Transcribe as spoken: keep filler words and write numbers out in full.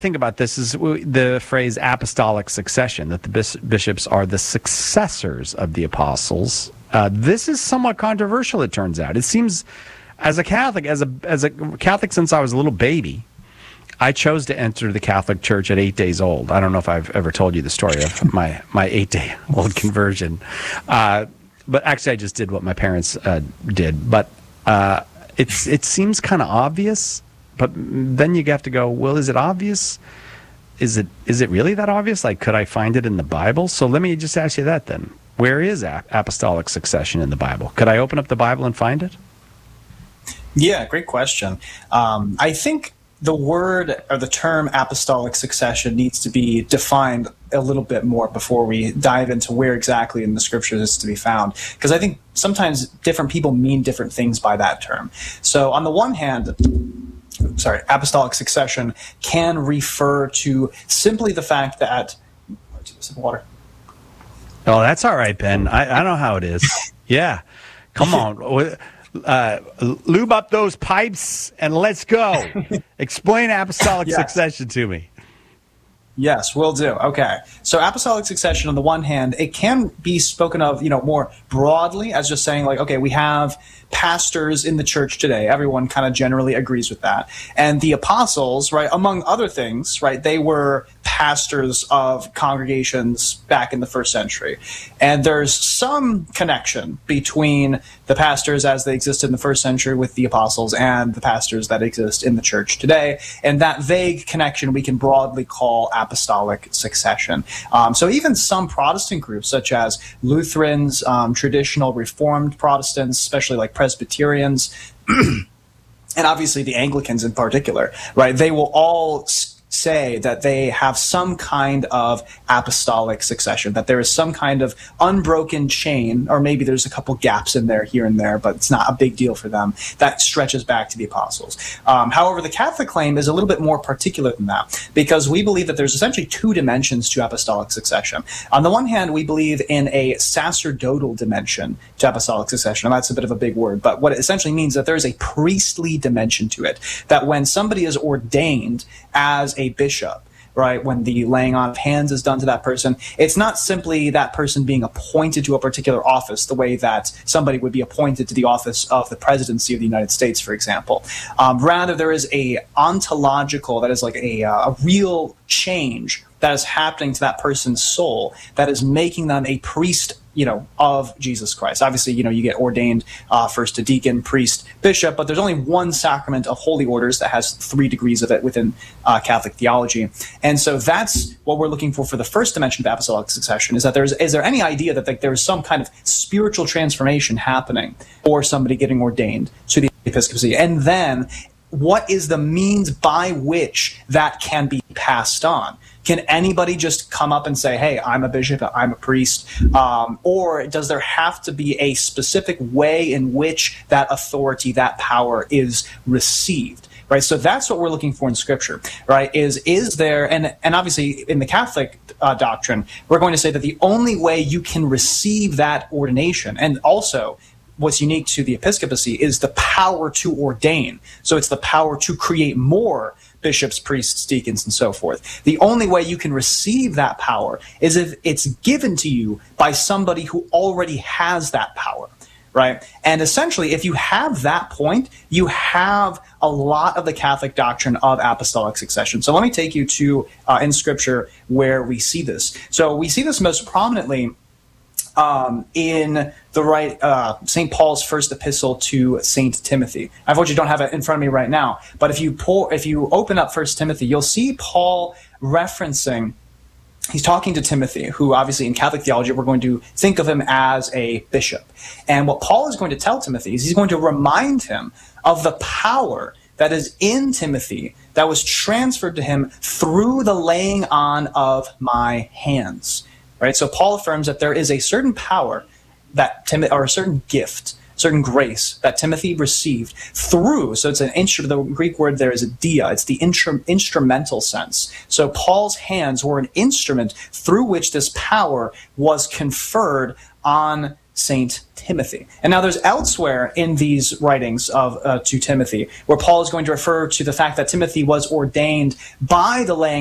think about this is the phrase apostolic succession, that the bis- bishops are the successors of the apostles. Uh, this is somewhat controversial, it turns out. It seems, as a Catholic, as a as a Catholic since I was a little baby, I chose to enter the Catholic Church at eight days old. I don't know if I've ever told you the story of my, my eight-day-old conversion. Uh, but actually, I just did what my parents uh, did. But uh, it's it seems kind of obvious. But then you have to go, well, is it obvious? Is it is it really that obvious? Like, could I find it in the Bible? So let me just ask you that then. Where is apostolic succession in the Bible? Could I open up the Bible and find it? Yeah, great question. Um, I think the word or the term apostolic succession needs to be defined a little bit more before we dive into where exactly in the scriptures it's to be found. Because I think sometimes different people mean different things by that term. So on the one hand, sorry, apostolic succession can refer to simply the fact that, some water. Oh, that's all right, Ben. I, I know how it is. Yeah. Come on. Uh, lube up those pipes and let's go. Explain apostolic yes. succession to me. Yes, will do. Okay. So apostolic succession, on the one hand, it can be spoken of, you know, more broadly as just saying like, okay, we have pastors in the church today. Everyone kind of generally agrees with that. And the apostles, right, among other things, right, they were pastors of congregations back in the first century. And there's some connection between the pastors as they existed in the first century with the apostles and the pastors that exist in the church today. And that vague connection we can broadly call apostolic succession. Um, so even some Protestant groups, such as Lutherans, um, traditional Reformed Protestants, especially like Presbyterians, and obviously the Anglicans in particular, right? They will all say that they have some kind of apostolic succession, that there is some kind of unbroken chain, or maybe there's a couple gaps in there here and there, but it's not a big deal for them, that stretches back to the apostles. Um, however, the Catholic claim is a little bit more particular than that, because we believe that there's essentially two dimensions to apostolic succession. On the one hand, we believe in a sacerdotal dimension to apostolic succession, and that's a bit of a big word, but what it essentially means is that there is a priestly dimension to it, that when somebody is ordained as a bishop, right, when the laying on of hands is done to that person, it's not simply that person being appointed to a particular office the way that somebody would be appointed to the office of the presidency of the United States, for example. Um, rather, there is a ontological, that is like a, uh, a real change that is happening to that person's soul that is making them a priest, you know, of Jesus Christ. Obviously, you know, you get ordained uh, first to deacon, priest, bishop, but there's only one sacrament of holy orders that has three degrees of it within uh, Catholic theology. And so that's what we're looking for for the first dimension of apostolic succession, is that there's, is there any idea that like, there is some kind of spiritual transformation happening or somebody getting ordained to the episcopacy? And then what is the means by which that can be passed on? Can anybody just come up and say, hey, I'm a bishop, I'm a priest? Um, or does there have to be a specific way in which that authority, that power is received? Right, so that's what we're looking for in Scripture, right, is is there, and, and obviously in the Catholic uh, doctrine, we're going to say that the only way you can receive that ordination, and also what's unique to the episcopacy, is the power to ordain. So it's the power to create more bishops, priests, deacons, and so forth. The only way you can receive that power is if it's given to you by somebody who already has that power, right? And essentially, if you have that point, you have a lot of the Catholic doctrine of apostolic succession. So let me take you to, uh, in Scripture, where we see this. So we see this most prominently Um, in the right uh, Saint Paul's first epistle to Saint Timothy. Unfortunately, don't have it in front of me right now, but if you pull, if you open up First Timothy, you'll see Paul referencing. He's talking to Timothy, who obviously in Catholic theology we're going to think of him as a bishop. And what Paul is going to tell Timothy is he's going to remind him of the power that is in Timothy that was transferred to him through the laying on of my hands. Right, so Paul affirms that there is a certain power that Tim, or a certain gift, certain grace that Timothy received through. So it's an instru- the Greek word there is a dia. It's the intru- instrumental sense. So Paul's hands were an instrument through which this power was conferred on Saint Timothy. And now there's elsewhere in these writings of uh, to Timothy where Paul is going to refer to the fact that Timothy was ordained by the laying